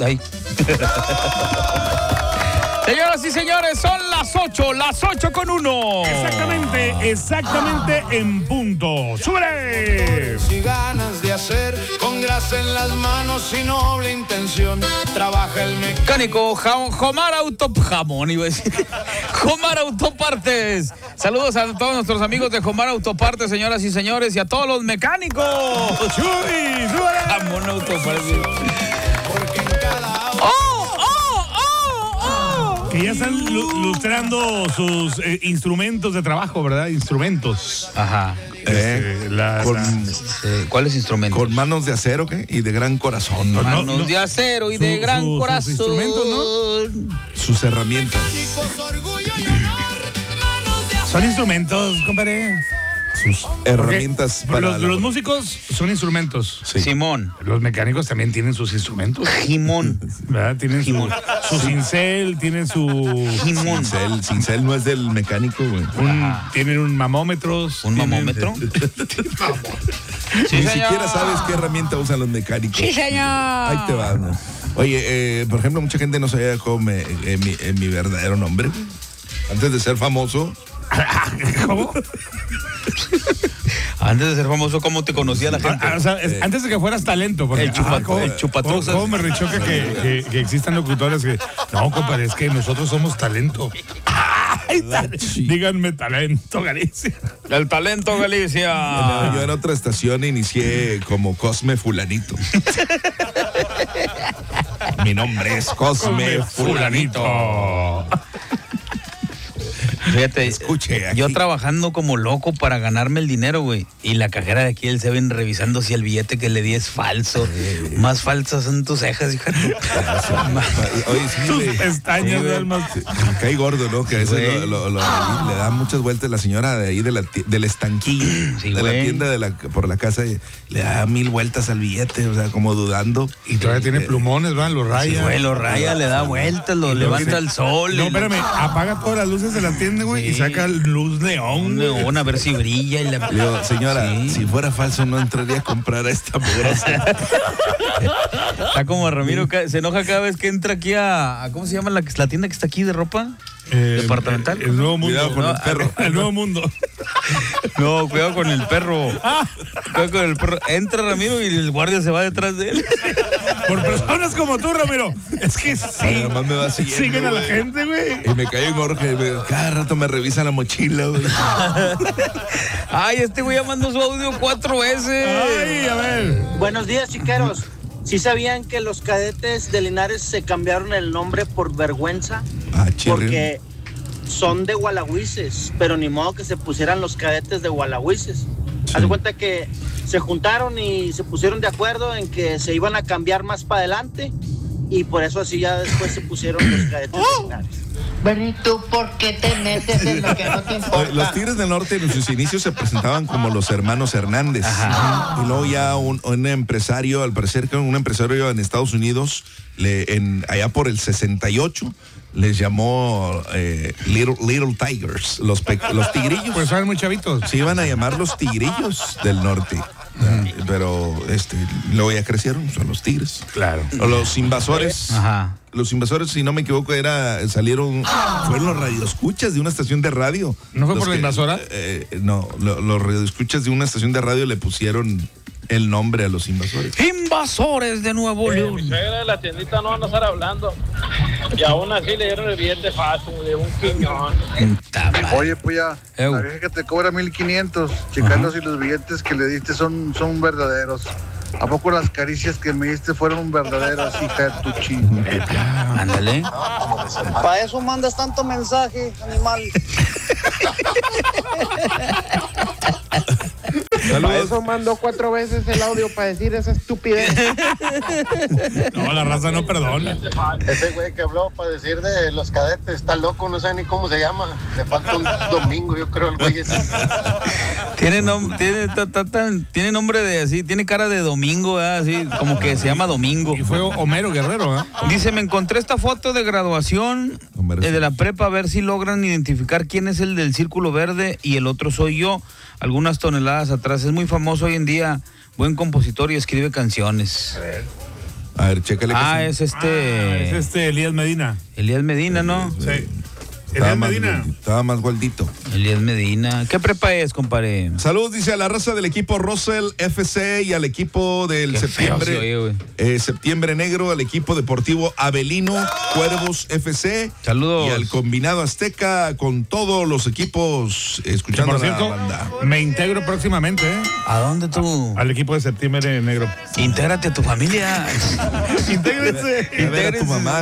Ahí. Señoras y señores, son las 8:01. Exactamente en punto. ¡Súbele! Y ganas de hacer, con grasa en las manos y noble intención, trabaja el mecánico Jomar Jamón, iba a decir. Jomar Autopartes. Saludos a todos nuestros amigos de Jomar Autopartes, señoras y señores, y a todos los mecánicos. ¡Chuy! ¡Súbele! Jamón Autopartes. Que ya están lustrando sus instrumentos de trabajo, ¿verdad? Instrumentos. Ajá. ¿Cuáles instrumentos? Con manos de acero, ¿qué? Y de gran corazón. Manos de acero y de gran corazón. Sus instrumentos, ¿no? Sus herramientas. Son instrumentos, compadre. Sus herramientas para los músicos son instrumentos. Sí. Simón. Los mecánicos también tienen sus instrumentos. Jimón. ¿Verdad? Tienen su cincel, tienen su... Jimón. Cincel no es del mecánico, güey. Tienen un mamómetro. ¿Un mamómetro? Sí, ni siquiera sabes qué herramienta usan los mecánicos. ¡Sí, señor! Ahí te va, ¿no? Oye, por ejemplo, mucha gente no sabía cómo mi verdadero nombre. Antes de ser famoso. ¿Cómo? Antes de ser famoso, ¿cómo te conocía la gente? O sea, antes de que fueras talento. Porque, el chupatruzas. ¿Cómo me rechoca que existan locutores que... No, compadre, es que nosotros somos talento. Díganme talento, Galicia. El talento, Galicia. Yo en otra estación inicié como Cosme Fulanito. Mi nombre es Cosme Fulanito. Fíjate, escuche aquí. Yo trabajando como loco para ganarme el dinero, güey. Y la cajera de aquí del Seven revisando si el billete que le di es falso. Más falsas son tus cejas, hija. Oye, sí, tus pestañas, sí, Alma. Me cae gordo, ¿no? Que a veces le da muchas vueltas la señora de ahí del estanquillo, sí, de la tienda por la casa, y le da 1000 vueltas al billete, o sea, como dudando. Y todavía tiene plumones, ¿verdad? Lo raya. Sí, güey, lo raya, le da vueltas, lo levanta al sol. No, espérame, apaga todas las luces de la tienda, güey, y saca luz neón. Un neón, a ver si brilla. Y digo, señora, si fuera falso no entraría a comprar a esta mugrosa. Está como Ramiro, se enoja cada vez que entra aquí a ¿cómo se llama la tienda que está aquí de ropa? Departamental. El Nuevo Mundo. Cuidado con el perro. El Nuevo Mundo. No, cuidado con el perro. Cuidado con el perro. Entra Ramiro y el guardia se va detrás de él. Por personas como tú, Ramiro. Es que sí. Además me va siguiendo, siguen a la gente, güey. Y me cae en Jorge. Cada rato me revisa la mochila, güey. Ay, este güey ya mandó su audio 4 veces. Ay, a ver. Buenos días, chiqueros. ¿Sí sabían que los cadetes de Linares se cambiaron el nombre por vergüenza? Porque son de Gualahuises, pero ni modo que se pusieran los cadetes de Gualahuises. Sí. Haz de cuenta que se juntaron y se pusieron de acuerdo en que se iban a cambiar más para adelante y por eso así ya después se pusieron los cadetes de Linares. Benito, ¿por qué te metes en lo que no te importa? Los Tigres del Norte en sus inicios se presentaban como los hermanos Hernández. Ajá. Y luego ya un empresario, al parecer que un empresario en Estados Unidos, allá por el 68, les llamó Little Tigers, los tigrillos. Pues son muy chavitos. Se iban a llamar los tigrillos del norte. Pero luego ya crecieron, son los Tigres. Claro. O los invasores. Ajá. Los invasores, si no me equivoco, fueron los radioescuchas de una estación de radio. ¿No fue por la invasora? No, los radioescuchas de una estación de radio le pusieron el nombre a los invasores. Invasores de Nuevo León. Mi suegra de la tiendita no van a estar hablando. Y aún así le dieron el billete fácil de un quiñón. Oye, pues ya, la vieja que te cobra 1,500, checando si los billetes que le diste son verdaderos. ¿A poco las caricias que me diste fueron verdaderas, hija de tu chingada? Ándale. Para eso mandas tanto mensaje, animal. Para eso mandó 4 veces el audio para decir esa estupidez. No, la raza no perdona. Ese güey que habló para decir de los cadetes está loco, no sé ni cómo se llama. Le falta un domingo, yo creo, el güey ese. Tiene nombre de así, tiene cara de domingo, ¿verdad? Así como que se llama Domingo. Y fue Homero Guerrero, ¿eh? Dice, me encontré esta foto de graduación de la prepa, a ver si logran identificar quién es el del círculo verde y el otro soy yo. Algunas toneladas atrás. Es muy famoso hoy en día, buen compositor y escribe canciones. A ver, chécale. Es Elías Medina. Elías Medina, ¿no? Sí. Elías Medina. Estaba más gordito. Elías Medina. ¿Qué prepa es, compadre? Saludos, dice a la raza del equipo Russell FC y al equipo del Septiembre Negro, al equipo deportivo Avelino, Cuervos FC. Saludos. Y al combinado Azteca con todos los equipos escuchando la banda. Me integro próximamente, ¿eh? ¿A dónde tú? Al equipo de Septiembre Negro. Intégrate a tu familia. Intégrese. A ver a tu mamá.